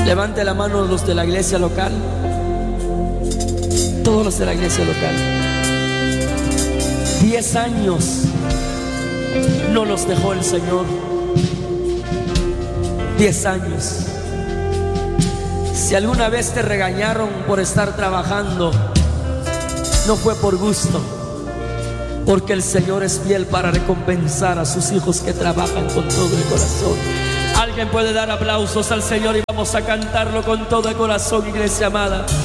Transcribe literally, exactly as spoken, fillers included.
Levante la mano los de la iglesia local. Todos los de la iglesia local. Diez años no nos dejó el Señor. Diez años. Si alguna vez te regañaron por estar trabajando, no fue por gusto, porque el Señor es fiel para recompensar a sus hijos que trabajan con todo el corazón. Alguien puede dar aplausos al Señor y vamos a cantarlo con todo el corazón, iglesia amada.